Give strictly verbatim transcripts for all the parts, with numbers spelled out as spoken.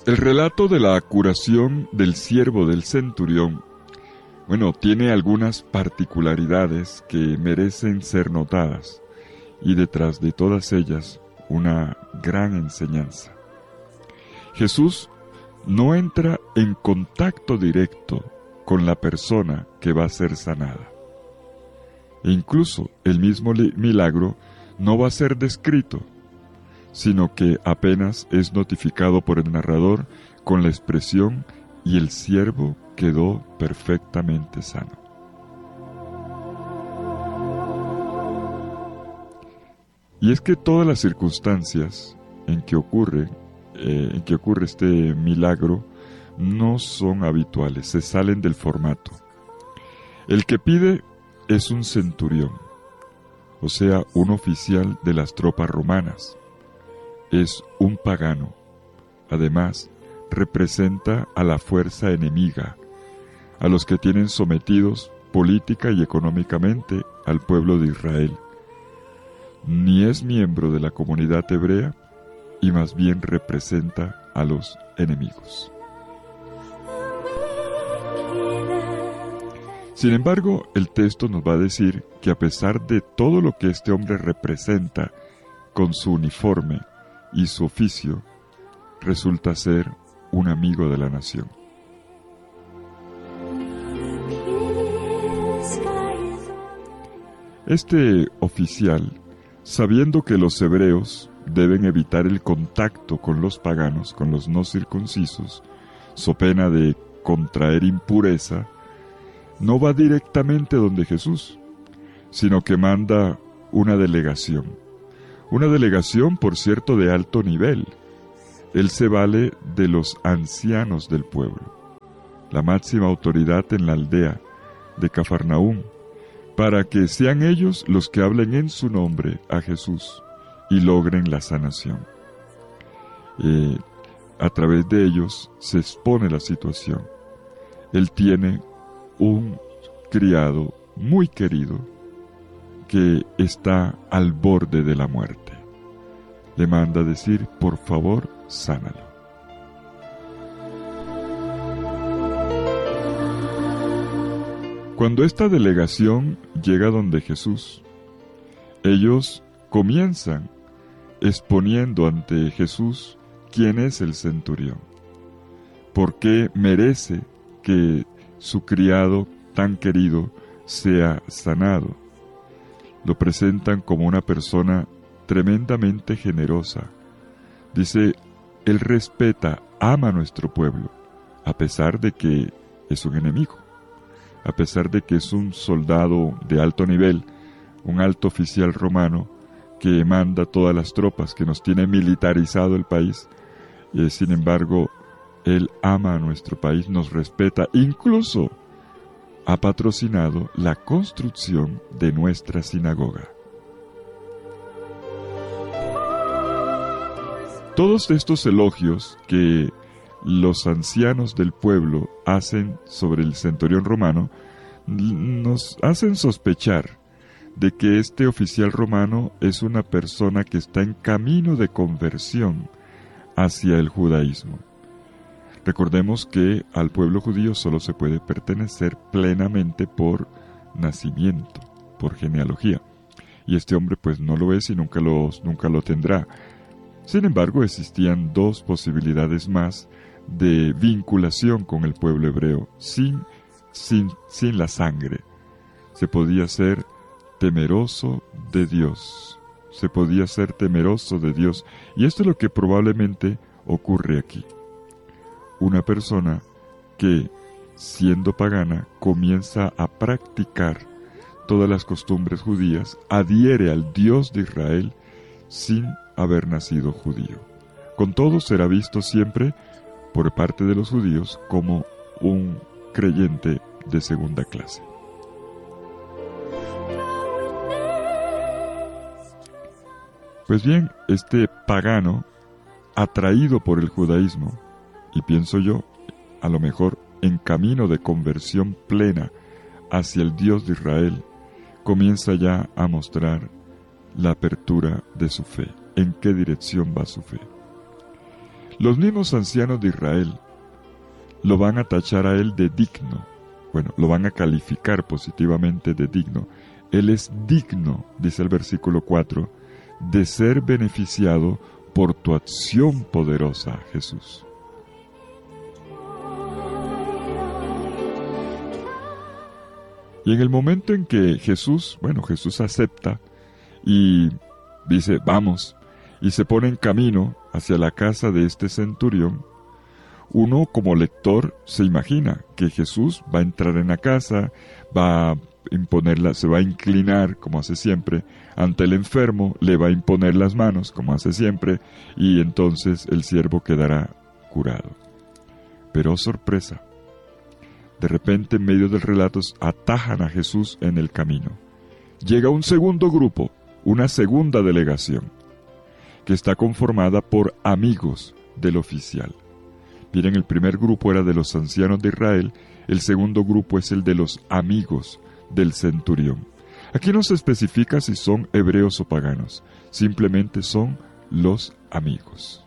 El relato de la curación del siervo del centurión, bueno, tiene algunas particularidades que merecen ser notadas, y detrás de todas ellas una gran enseñanza. Jesús no entra en contacto directo con la persona que va a ser sanada. E incluso el mismo milagro no va a ser descrito, sino que apenas es notificado por el narrador con la expresión «y el siervo quedó perfectamente sano». Y es que todas las circunstancias en que ocurre, eh, en que ocurre este milagro no son habituales, se salen del formato. El que pide es un centurión, o sea, un oficial de las tropas romanas. Es un pagano. Además, representa a la fuerza enemiga, a los que tienen sometidos política y económicamente al pueblo de Israel. Ni es miembro de la comunidad hebrea y más bien representa a los enemigos. Sin embargo, el texto nos va a decir que a pesar de todo lo que este hombre representa con su uniforme y su oficio, resulta ser un amigo de la nación. Este oficial, sabiendo que los hebreos deben evitar el contacto con los paganos, con los no circuncisos, so pena de contraer impureza, no va directamente donde Jesús, sino que manda una delegación. Una delegación, por cierto, de alto nivel. Él se vale de los ancianos del pueblo, la máxima autoridad en la aldea de Cafarnaúm, para que sean ellos los que hablen en su nombre a Jesús y logren la sanación. Eh, a través de ellos se expone la situación. Él tiene un criado muy querido que está al borde de la muerte. Le manda decir, por favor, sánalo. Cuando esta delegación llega donde Jesús, ellos comienzan exponiendo ante Jesús quién es el centurión, por qué merece que su criado tan querido sea sanado. Lo presentan como una persona tremendamente generosa. Dice, él respeta, ama a nuestro pueblo, a pesar de que es un enemigo, a pesar de que es un soldado de alto nivel, un alto oficial romano que manda todas las tropas, que nos tiene militarizado el país, y sin embargo, él ama a nuestro país, nos respeta, incluso ha patrocinado la construcción de nuestra sinagoga. Todos estos elogios que los ancianos del pueblo hacen sobre el centurión romano nos hacen sospechar de que este oficial romano es una persona que está en camino de conversión hacia el judaísmo. Recordemos que al pueblo judío solo se puede pertenecer plenamente por nacimiento, por genealogía. Y este hombre pues no lo es y nunca lo, nunca lo tendrá. Sin embargo, existían dos posibilidades más de vinculación con el pueblo hebreo, sin, sin, sin la sangre. Se podía ser temeroso de Dios. Se podía ser temeroso de Dios. Y esto es lo que probablemente ocurre aquí. Una persona que, siendo pagana, comienza a practicar todas las costumbres judías, adhiere al Dios de Israel sin haber nacido judío. Con todo, será visto siempre por parte de los judíos como un creyente de segunda clase. Pues bien, este pagano, atraído por el judaísmo, y pienso yo, a lo mejor en camino de conversión plena hacia el Dios de Israel, comienza ya a mostrar la apertura de su fe. ¿En qué dirección va su fe? Los mismos ancianos de Israel lo van a tachar a él de digno. Bueno, lo van a calificar positivamente de digno. Él es digno, dice el versículo cuatro, de ser beneficiado por tu acción poderosa, Jesús. Y en el momento en que Jesús, bueno, Jesús acepta y dice, vamos, y se pone en camino hacia la casa de este centurión, uno como lector se imagina que Jesús va a entrar en la casa, va a imponerla, se va a inclinar, como hace siempre, ante el enfermo, le va a imponer las manos, como hace siempre, y entonces el siervo quedará curado. Pero, oh sorpresa, de repente en medio del relato atajan a Jesús en el camino. Llega un segundo grupo, una segunda delegación, que está conformada por amigos del oficial. Miren, el primer grupo era de los ancianos de Israel, el segundo grupo es el de los amigos del centurión. Aquí no se especifica si son hebreos o paganos, simplemente son los amigos.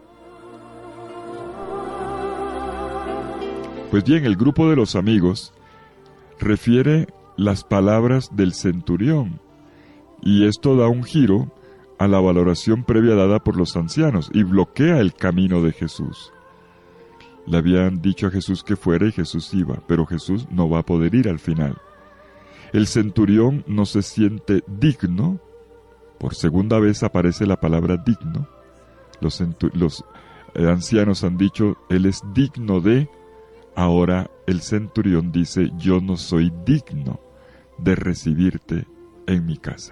Pues bien, el grupo de los amigos refiere las palabras del centurión, y esto da un giro a la valoración previa dada por los ancianos y bloquea el camino de Jesús. Le habían dicho a Jesús que fuera y Jesús iba, pero Jesús no va a poder ir al final. El centurión no se siente digno, por segunda vez aparece la palabra digno. Los, los eh, ancianos han dicho, él es digno de, ahora el centurión dice, yo no soy digno de recibirte en mi casa.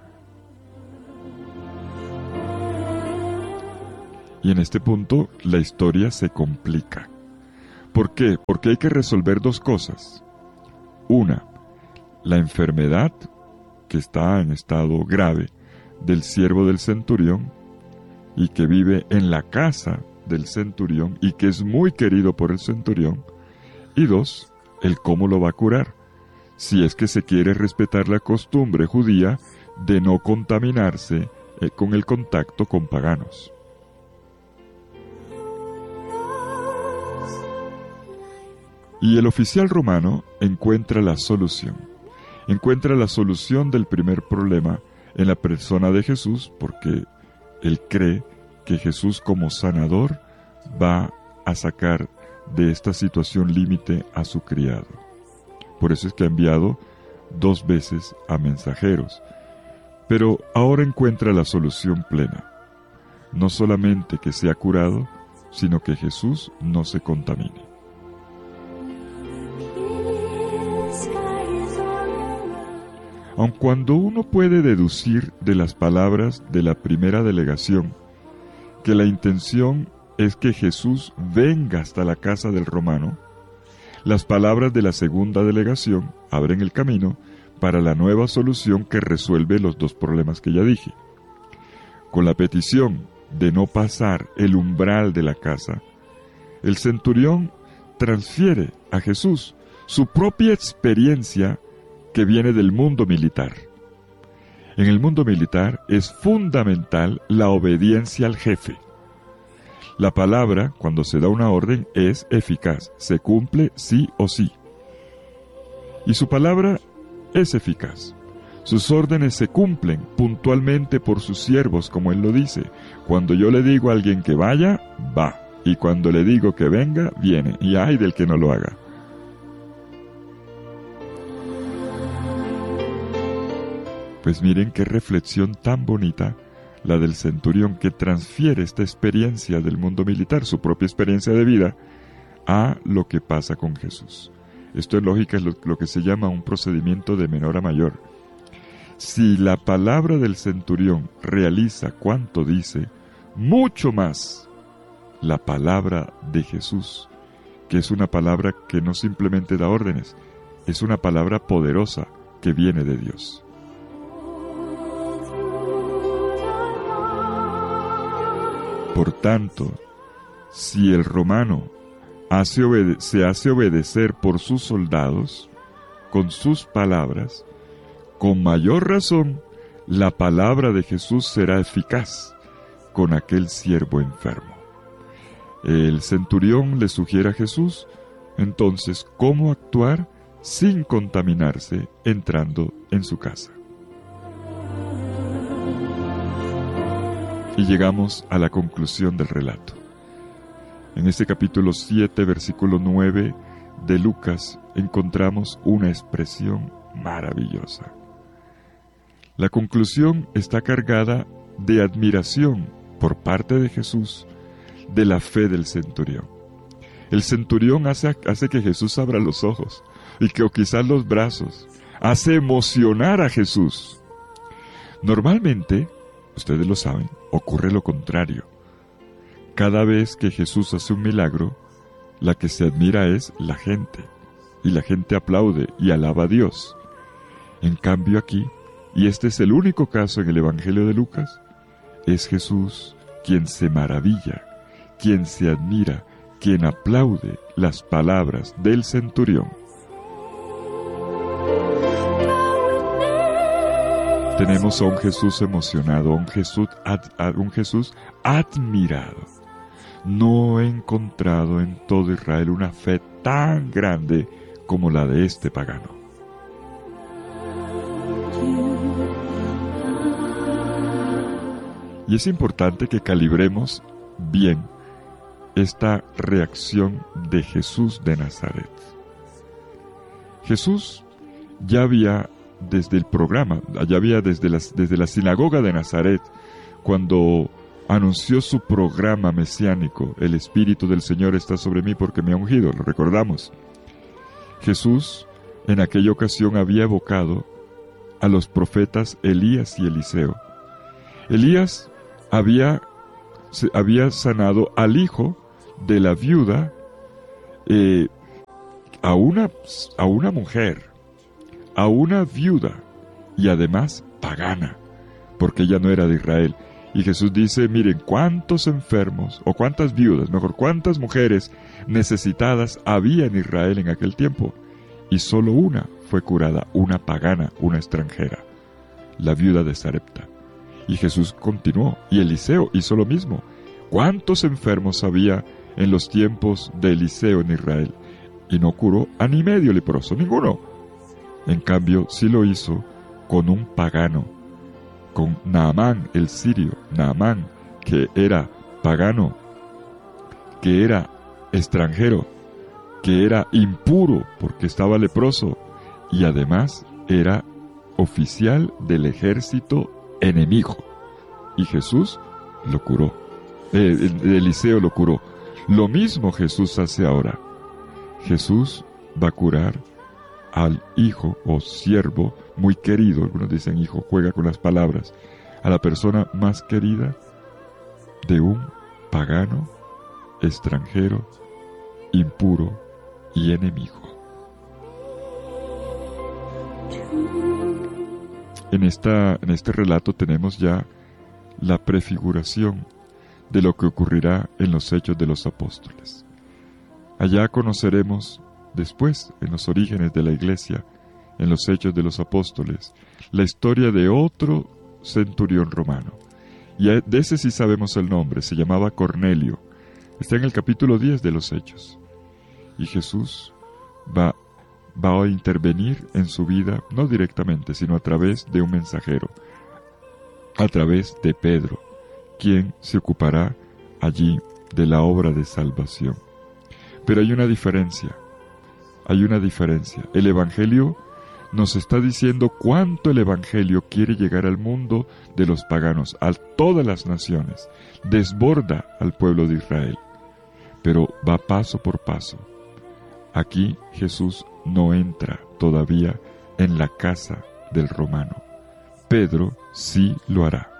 Y en este punto la historia se complica. ¿Por qué? Porque hay que resolver dos cosas. Una, la enfermedad, que está en estado grave, del siervo del centurión, y que vive en la casa del centurión, y que es muy querido por el centurión. Y dos, el cómo lo va a curar, si es que se quiere respetar la costumbre judía de no contaminarse eh, con el contacto con paganos. Y el oficial romano encuentra la solución. Encuentra la solución del primer problema en la persona de Jesús, porque él cree que Jesús como sanador va a sacar de esta situación límite a su criado. Por eso es que ha enviado dos veces a mensajeros. Pero ahora encuentra la solución plena. No solamente que sea curado, sino que Jesús no se contamine. Aun cuando uno puede deducir de las palabras de la primera delegación que la intención es que Jesús venga hasta la casa del romano, las palabras de la segunda delegación abren el camino para la nueva solución que resuelve los dos problemas que ya dije. Con la petición de no pasar el umbral de la casa, el centurión transfiere a Jesús su propia experiencia que viene del mundo militar. En el mundo militar es fundamental la obediencia al jefe. La palabra, cuando se da una orden, es eficaz, se cumple sí o sí. Y su palabra es eficaz. Sus órdenes se cumplen puntualmente por sus siervos, como él lo dice. Cuando yo le digo a alguien que vaya, va. Y cuando le digo que venga, viene. Y ay del que no lo haga. Pues miren qué reflexión tan bonita la del centurión, que transfiere esta experiencia del mundo militar, su propia experiencia de vida, a lo que pasa con Jesús. Esto en lógica es lo, lo que se llama un procedimiento de menor a mayor. Si la palabra del centurión realiza cuanto dice, mucho más la palabra de Jesús, que es una palabra que no simplemente da órdenes, es una palabra poderosa que viene de Dios. Por tanto, si el romano hace obede- se hace obedecer por sus soldados, con sus palabras, con mayor razón, la palabra de Jesús será eficaz con aquel siervo enfermo. El centurión le sugiere a Jesús, entonces, cómo actuar sin contaminarse entrando en su casa. Y llegamos a la conclusión del relato. En este capítulo siete, versículo nueve de Lucas, encontramos una expresión maravillosa. La conclusión está cargada de admiración por parte de Jesús de la fe del centurión. El centurión hace, hace que Jesús abra los ojos y que o quizás los brazos, hace emocionar a Jesús. Normalmente, ustedes lo saben, ocurre lo contrario. Cada vez que Jesús hace un milagro, la que se admira es la gente, y la gente aplaude y alaba a Dios. En cambio aquí, y este es el único caso en el Evangelio de Lucas, es Jesús quien se maravilla, quien se admira, quien aplaude las palabras del centurión. Tenemos a un Jesús emocionado, a un Jesús, ad, a un Jesús admirado. No he encontrado en todo Israel una fe tan grande como la de este pagano. Y es importante que calibremos bien esta reacción de Jesús de Nazaret. Jesús ya había desde el programa, ya había desde, las, desde la sinagoga de Nazaret, cuando anunció su programa mesiánico, el Espíritu del Señor está sobre mí porque me ha ungido, lo recordamos. Jesús en aquella ocasión había evocado a los profetas Elías y Eliseo. Elías había, había sanado al hijo de la viuda, eh, a, una, a una mujer, a una viuda y además pagana, porque ella no era de Israel. Y Jesús dice, miren, cuántos enfermos, o cuántas viudas, mejor, cuántas mujeres necesitadas había en Israel en aquel tiempo. Y solo una fue curada, una pagana, una extranjera, la viuda de Sarepta. Y Jesús continuó, y Eliseo hizo lo mismo. ¿Cuántos enfermos había en los tiempos de Eliseo en Israel? Y no curó a ni medio leproso, ninguno. En cambio, sí lo hizo con un pagano, con Naamán el sirio, Naamán, que era pagano, que era extranjero, que era impuro porque estaba leproso, y además era oficial del ejército enemigo. Y Jesús lo curó. Eh, Eliseo lo curó. Lo mismo Jesús hace ahora. Jesús va a curar al hijo o siervo muy querido, algunos dicen hijo, juega con las palabras, a la persona más querida de un pagano, extranjero, impuro y enemigo. En, esta, en este relato tenemos ya la prefiguración de lo que ocurrirá en los Hechos de los Apóstoles. Allá conoceremos después, en los orígenes de la Iglesia, en los Hechos de los Apóstoles, la historia de otro centurión romano. Y de ese sí sabemos el nombre, se llamaba Cornelio. Está en el capítulo diez de los Hechos. Y Jesús va, va a intervenir en su vida, no directamente, sino a través de un mensajero, a través de Pedro, quien se ocupará allí de la obra de salvación. Pero hay una diferencia. Hay una diferencia. El Evangelio nos está diciendo cuánto el Evangelio quiere llegar al mundo de los paganos, a todas las naciones, desborda al pueblo de Israel, pero va paso por paso. Aquí Jesús no entra todavía en la casa del romano. Pedro sí lo hará.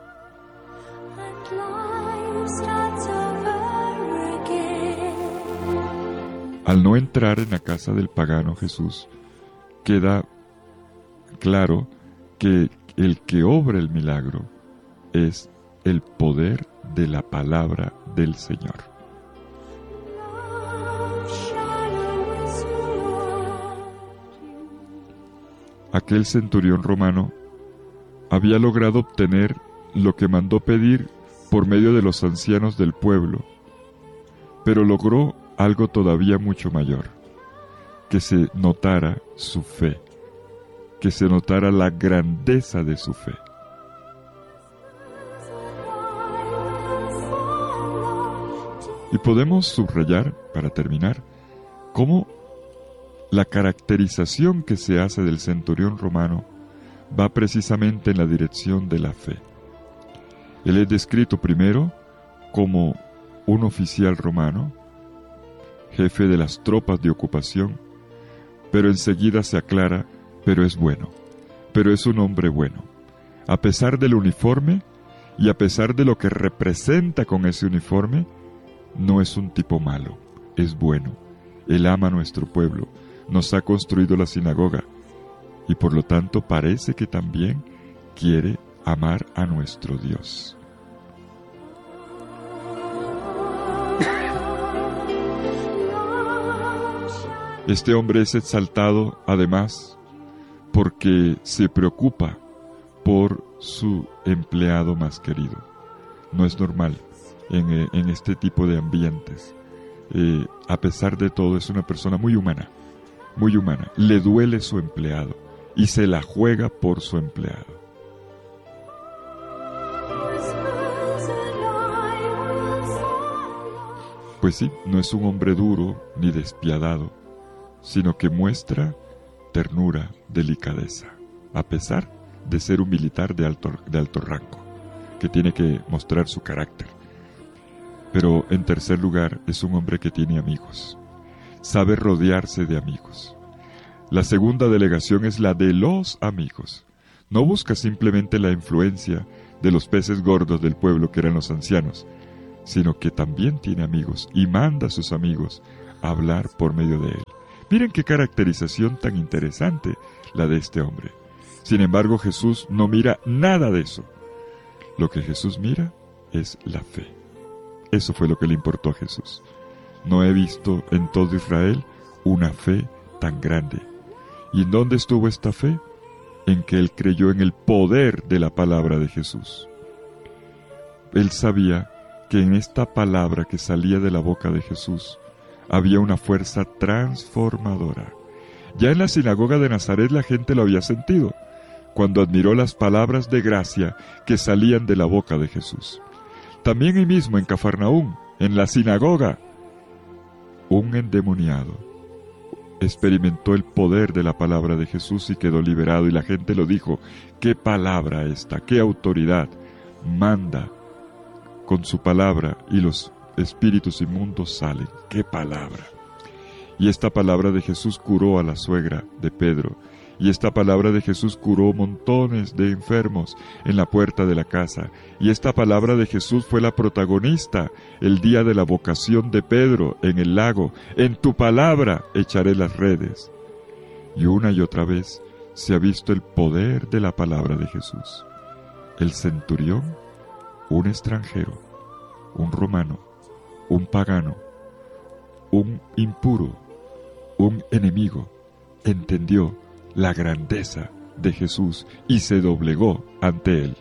Al no entrar en la casa del pagano Jesús, queda claro que el que obra el milagro es el poder de la palabra del Señor. Aquel centurión romano había logrado obtener lo que mandó pedir por medio de los ancianos del pueblo, pero logró algo todavía mucho mayor, que se notara su fe, que se notara la grandeza de su fe. Y podemos subrayar, para terminar, cómo la caracterización que se hace del centurión romano va precisamente en la dirección de la fe. Él es descrito primero como un oficial romano, jefe de las tropas de ocupación, pero enseguida se aclara, pero es bueno, pero es un hombre bueno. A pesar del uniforme y a pesar de lo que representa con ese uniforme, no es un tipo malo, es bueno. Él ama a nuestro pueblo, nos ha construido la sinagoga y por lo tanto parece que también quiere amar a nuestro Dios. Este hombre es exaltado además porque se preocupa por su empleado más querido. No es normal en, en este tipo de ambientes. Eh, a pesar de todo, es una persona muy humana, muy humana. Le duele su empleado y se la juega por su empleado. Pues sí, no es un hombre duro ni despiadado, sino que muestra ternura, delicadeza, a pesar de ser un militar de alto, de alto rango, que tiene que mostrar su carácter. Pero en tercer lugar, es un hombre que tiene amigos, sabe rodearse de amigos. La segunda delegación es la de los amigos. No busca simplemente la influencia de los peces gordos del pueblo que eran los ancianos, sino que también tiene amigos y manda a sus amigos a hablar por medio de él. Miren qué caracterización tan interesante la de este hombre. Sin embargo, Jesús no mira nada de eso. Lo que Jesús mira es la fe. Eso fue lo que le importó a Jesús. No he visto en todo Israel una fe tan grande. ¿Y en dónde estuvo esta fe? En que él creyó en el poder de la palabra de Jesús. Él sabía que en esta palabra que salía de la boca de Jesús había una fuerza transformadora. Ya en la sinagoga de Nazaret la gente lo había sentido, cuando admiró las palabras de gracia que salían de la boca de Jesús. También ahí mismo en Cafarnaúm, en la sinagoga, un endemoniado experimentó el poder de la palabra de Jesús y quedó liberado, y la gente lo dijo: ¿qué palabra esta? ¿Qué autoridad? Manda con su palabra y los espíritus inmundos salen. ¡Qué palabra! Y esta palabra de Jesús curó a la suegra de Pedro. Y esta palabra de Jesús curó montones de enfermos en la puerta de la casa. Y esta palabra de Jesús fue la protagonista el día de la vocación de Pedro en el lago. En tu palabra echaré las redes. Y una y otra vez se ha visto el poder de la palabra de Jesús. El centurión, un extranjero, un romano, un pagano, un impuro, un enemigo, entendió la grandeza de Jesús y se doblegó ante él.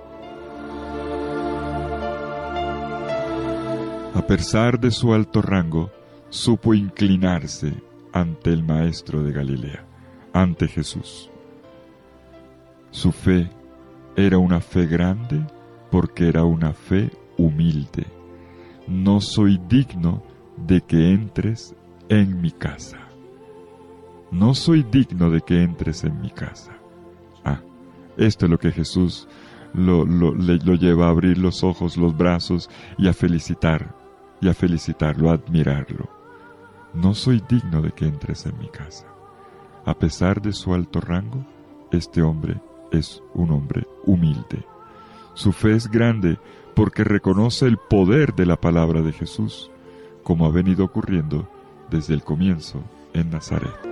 A pesar de su alto rango, supo inclinarse ante el Maestro de Galilea, ante Jesús. Su fe era una fe grande porque era una fe humilde. No soy digno de que entres en mi casa. No soy digno de que entres en mi casa. Ah, esto es lo que Jesús lo, lo, le, lo lleva a abrir los ojos, los brazos y a felicitar, y a felicitarlo, a admirarlo. No soy digno de que entres en mi casa. A pesar de su alto rango, este hombre es un hombre humilde. Su fe es grande porque reconoce el poder de la palabra de Jesús, como ha venido ocurriendo desde el comienzo en Nazaret.